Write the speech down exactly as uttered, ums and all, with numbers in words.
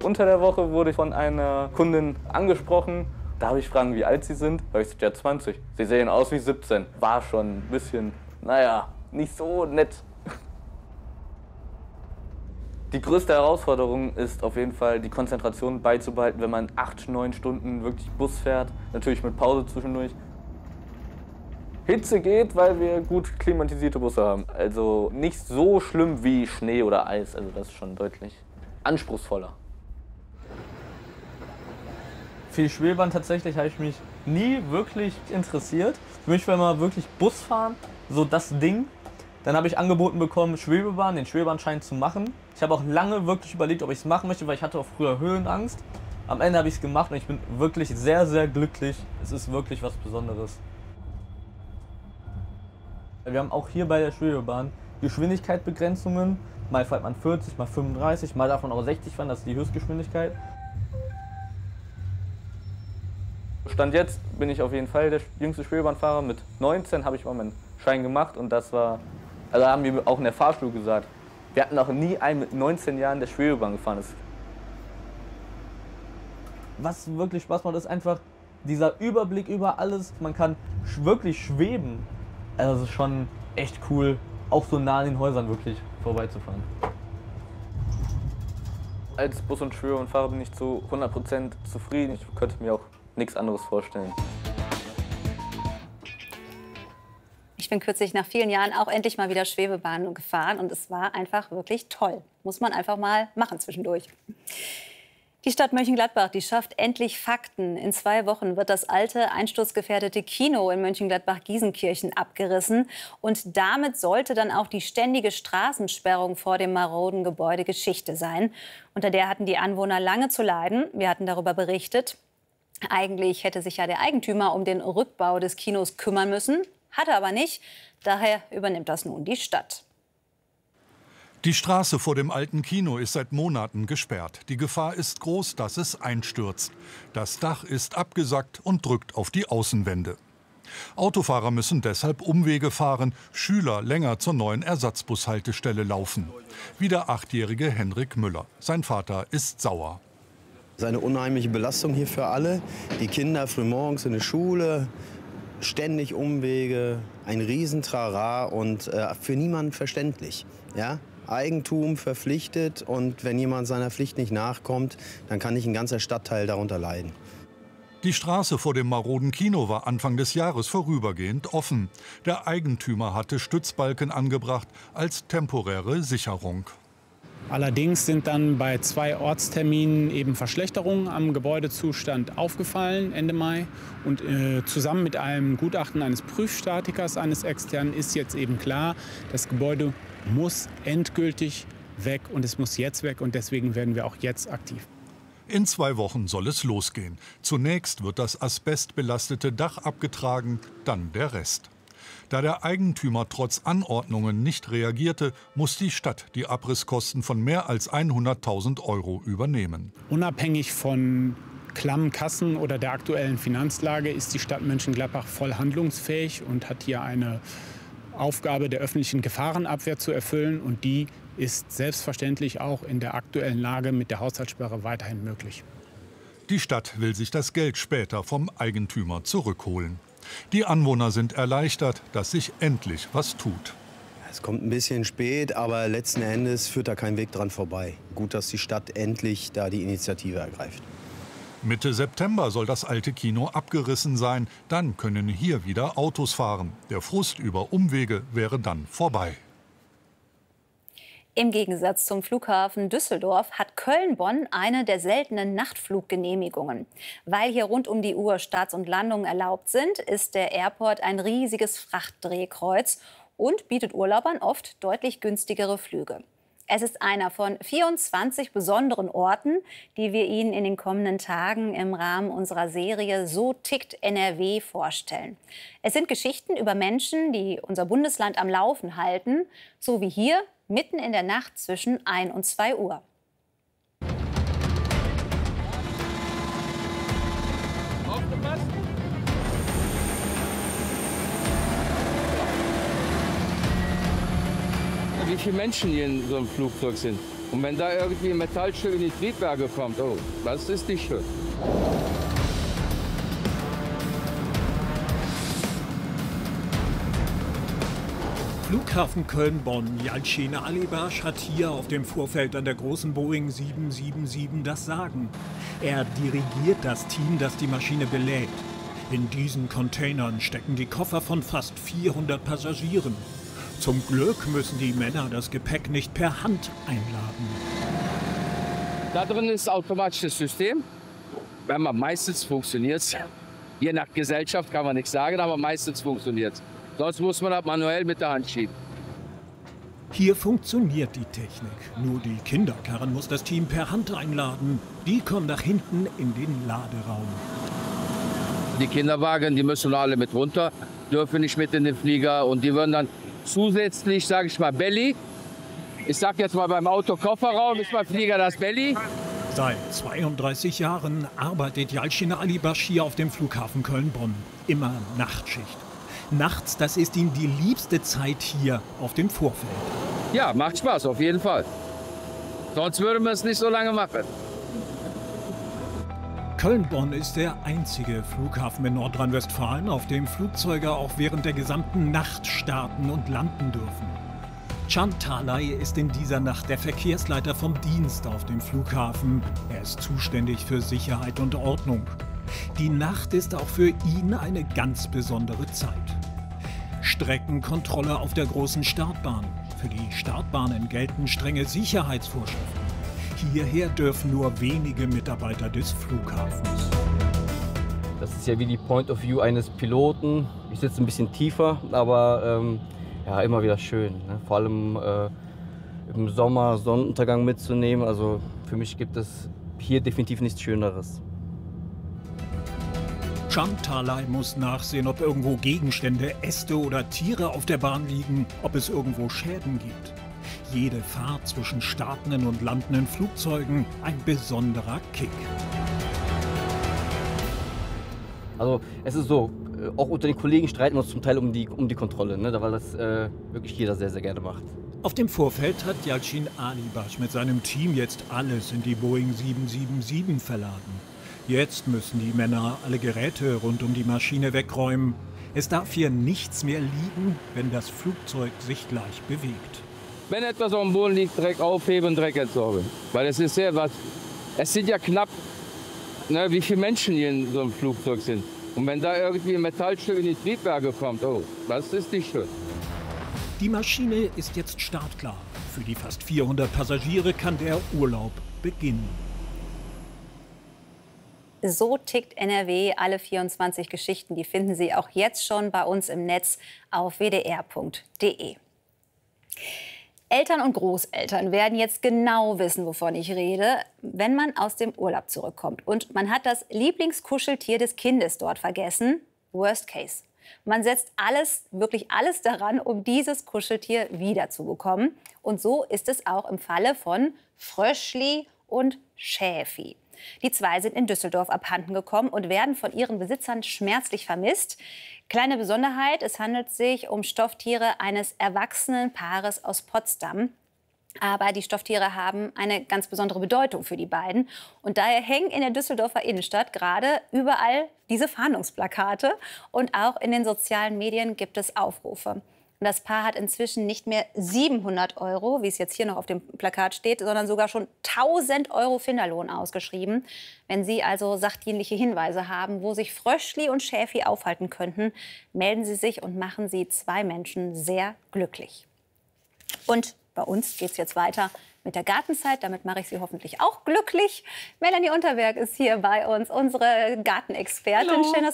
Unter der Woche wurde ich von einer Kundin angesprochen. Darf ich fragen, wie alt Sie sind? Da ich ja zwanzig. Sie sehen aus wie siebzehn. War schon ein bisschen, naja, nicht so nett. Die größte Herausforderung ist auf jeden Fall, die Konzentration beizubehalten, wenn man acht, neun Stunden wirklich Bus fährt. Natürlich mit Pause zwischendurch. Hitze geht, weil wir gut klimatisierte Busse haben. Also nicht so schlimm wie Schnee oder Eis. Also das ist schon deutlich anspruchsvoller. Für die Schwebebahn tatsächlich habe ich mich nie wirklich interessiert. Für mich war immer wirklich Busfahren so das Ding. Dann habe ich angeboten bekommen, Schwebebahn, den Schwebebahnschein zu machen. Ich habe auch lange wirklich überlegt, ob ich es machen möchte, weil ich hatte auch früher Höhenangst. Am Ende habe ich es gemacht und ich bin wirklich sehr, sehr glücklich. Es ist wirklich was Besonderes. Wir haben auch hier bei der Schwebebahn Geschwindigkeitsbegrenzungen. Mal fährt man vierzig, mal fünfunddreißig, mal darf man auch sechzig fahren, das ist die Höchstgeschwindigkeit. Stand jetzt bin ich auf jeden Fall der jüngste Schwebebahnfahrer. Mit neunzehn habe ich mal meinen Schein gemacht und das war, also haben wir auch in der Fahrschule gesagt, wir hatten noch nie einen mit neunzehn Jahren der Schwebebahn gefahren ist. Was wirklich Spaß macht, ist einfach dieser Überblick über alles. Man kann wirklich schweben. Also das ist schon echt cool, auch so nah an den Häusern wirklich vorbeizufahren. Als Bus- und Schwebebahnfahrer bin ich zu hundert Prozent zufrieden. Ich könnte mir auch nichts anderes vorstellen. Ich bin kürzlich nach vielen Jahren auch endlich mal wieder Schwebebahn gefahren und es war einfach wirklich toll. Muss man einfach mal machen zwischendurch. Die Stadt Mönchengladbach, die schafft endlich Fakten. In zwei Wochen wird das alte, einsturzgefährdete Kino in Mönchengladbach-Giesenkirchen abgerissen. Und damit sollte dann auch die ständige Straßensperrung vor dem maroden Gebäude Geschichte sein. Unter der hatten die Anwohner lange zu leiden. Wir hatten darüber berichtet. Eigentlich hätte sich ja der Eigentümer um den Rückbau des Kinos kümmern müssen. Hat er aber nicht. Daher übernimmt das nun die Stadt. Die Straße vor dem alten Kino ist seit Monaten gesperrt. Die Gefahr ist groß, dass es einstürzt. Das Dach ist abgesackt und drückt auf die Außenwände. Autofahrer müssen deshalb Umwege fahren, Schüler länger zur neuen Ersatzbushaltestelle laufen. Wie der achtjährige Henrik Müller. Sein Vater ist sauer. Es ist eine unheimliche Belastung hier für alle. Die Kinder frühmorgens in der Schule, ständig Umwege, ein Riesentrara und äh, für niemanden verständlich. Ja? Eigentum verpflichtet und wenn jemand seiner Pflicht nicht nachkommt, dann kann nicht ein ganzer Stadtteil darunter leiden. Die Straße vor dem maroden Kino war Anfang des Jahres vorübergehend offen. Der Eigentümer hatte Stützbalken angebracht als temporäre Sicherung. Allerdings sind dann bei zwei Ortsterminen eben Verschlechterungen am Gebäudezustand aufgefallen Ende Mai. Und äh, zusammen mit einem Gutachten eines Prüfstatikers, eines externen, ist jetzt eben klar, das Gebäude muss endgültig weg und es muss jetzt weg. Und deswegen werden wir auch jetzt aktiv. In zwei Wochen soll es losgehen. Zunächst wird das asbestbelastete Dach abgetragen, dann der Rest. Da der Eigentümer trotz Anordnungen nicht reagierte, muss die Stadt die Abrisskosten von mehr als hunderttausend Euro übernehmen. Unabhängig von klammen Kassen oder der aktuellen Finanzlage ist die Stadt Mönchengladbach voll handlungsfähig und hat hier eine Aufgabe der öffentlichen Gefahrenabwehr zu erfüllen. Und die ist selbstverständlich auch in der aktuellen Lage mit der Haushaltssperre weiterhin möglich. Die Stadt will sich das Geld später vom Eigentümer zurückholen. Die Anwohner sind erleichtert, dass sich endlich was tut. Es kommt ein bisschen spät, aber letzten Endes führt da kein Weg dran vorbei. Gut, dass die Stadt endlich da die Initiative ergreift. Mitte September soll das alte Kino abgerissen sein. Dann können hier wieder Autos fahren. Der Frust über Umwege wäre dann vorbei. Im Gegensatz zum Flughafen Düsseldorf hat Köln-Bonn eine der seltenen Nachtfluggenehmigungen. Weil hier rund um die Uhr Starts und Landungen erlaubt sind, ist der Airport ein riesiges Frachtdrehkreuz und bietet Urlaubern oft deutlich günstigere Flüge. Es ist einer von vierundzwanzig besonderen Orten, die wir Ihnen in den kommenden Tagen im Rahmen unserer Serie So tickt N R W vorstellen. Es sind Geschichten über Menschen, die unser Bundesland am Laufen halten, so wie hier mitten in der Nacht zwischen ein und zwei Uhr. Aufgepasst! Wie viele Menschen hier in so einem Flugzeug sind? Und wenn da irgendwie ein Metallstück in die Triebwerke kommt, oh, das ist nicht schön. Flughafen Köln-Bonn. Yalcin Alibash hat hier auf dem Vorfeld an der großen Boeing sieben sieben sieben das Sagen. Er dirigiert das Team, das die Maschine belädt. In diesen Containern stecken die Koffer von fast vierhundert Passagieren. Zum Glück müssen die Männer das Gepäck nicht per Hand einladen. Da drin ist automatisches System. Wenn man meistens funktioniert es. Je nach Gesellschaft kann man nichts sagen, aber meistens funktioniert es. Sonst muss man das manuell mit der Hand schieben. Hier funktioniert die Technik. Nur die Kinderkarren muss das Team per Hand einladen. Die kommen nach hinten in den Laderaum. Die Kinderwagen, die müssen alle mit runter, dürfen nicht mit in den Flieger. Und die würden dann zusätzlich, sage ich mal, Belly. Ich sag jetzt mal, beim Auto Kofferraum ist beim Flieger das Belly. Seit zweiunddreißig Jahren arbeitet Yalcin Alibash hier auf dem Flughafen Köln-Bonn. Immer Nachtschicht. Nachts, das ist ihm die liebste Zeit hier auf dem Vorfeld. Ja, macht Spaß, auf jeden Fall. Sonst würden wir es nicht so lange machen. Köln-Bonn ist der einzige Flughafen in Nordrhein-Westfalen, auf dem Flugzeuge auch während der gesamten Nacht starten und landen dürfen. Can Talay ist in dieser Nacht der Verkehrsleiter vom Dienst auf dem Flughafen. Er ist zuständig für Sicherheit und Ordnung. Die Nacht ist auch für ihn eine ganz besondere Zeit. Streckenkontrolle auf der großen Startbahn. Für die Startbahnen gelten strenge Sicherheitsvorschriften. Hierher dürfen nur wenige Mitarbeiter des Flughafens. Das ist ja wie die Point of View eines Piloten. Ich sitze ein bisschen tiefer, aber ähm, ja, immer wieder schön. Ne? Vor allem äh, im Sommer Sonnenuntergang mitzunehmen. Also für mich gibt es hier definitiv nichts Schöneres. Can Talay muss nachsehen, ob irgendwo Gegenstände, Äste oder Tiere auf der Bahn liegen, ob es irgendwo Schäden gibt. Jede Fahrt zwischen startenden und landenden Flugzeugen ein besonderer Kick. Also es ist so, auch unter den Kollegen streiten wir uns zum Teil um die, um die Kontrolle, ne? Weil das äh, wirklich jeder sehr, sehr gerne macht. Auf dem Vorfeld hat Yalcin Alibash mit seinem Team jetzt alles in die Boeing sieben sieben sieben verladen. Jetzt müssen die Männer alle Geräte rund um die Maschine wegräumen. Es darf hier nichts mehr liegen, wenn das Flugzeug sich gleich bewegt. Wenn etwas auf dem Boden liegt, Dreck aufheben, Dreck entsorgen. Weil es ist sehr was. Es sind ja knapp, ne, wie viele Menschen hier in so einem Flugzeug sind. Und wenn da irgendwie ein Metallstück in die Triebwerke kommt, oh, das ist nicht schön. Die Maschine ist jetzt startklar. Für die fast vierhundert Passagiere kann der Urlaub beginnen. So tickt N R W. Alle vierundzwanzig Geschichten, die finden Sie auch jetzt schon bei uns im Netz auf w d r punkt d e. Eltern und Großeltern werden jetzt genau wissen, wovon ich rede, wenn man aus dem Urlaub zurückkommt. Und man hat das Lieblingskuscheltier des Kindes dort vergessen. Worst case. Man setzt alles, wirklich alles daran, um dieses Kuscheltier wiederzubekommen. Und so ist es auch im Falle von Fröschli und Schäfi. Die zwei sind in Düsseldorf abhanden gekommen und werden von ihren Besitzern schmerzlich vermisst. Kleine Besonderheit, es handelt sich um Stofftiere eines erwachsenen Paares aus Potsdam. Aber die Stofftiere haben eine ganz besondere Bedeutung für die beiden. Und daher hängen in der Düsseldorfer Innenstadt gerade überall diese Fahndungsplakate. Und auch in den sozialen Medien gibt es Aufrufe. Und das Paar hat inzwischen nicht mehr siebenhundert Euro, wie es jetzt hier noch auf dem Plakat steht, sondern sogar schon tausend Euro Finderlohn ausgeschrieben. Wenn Sie also sachdienliche Hinweise haben, wo sich Fröschli und Schäfi aufhalten könnten, melden Sie sich und machen Sie zwei Menschen sehr glücklich. Und bei uns geht es jetzt weiter mit der Gartenzeit. Damit mache ich Sie hoffentlich auch glücklich. Melanie Unterberg ist hier bei uns, unsere Gartenexpertin. Schön, dass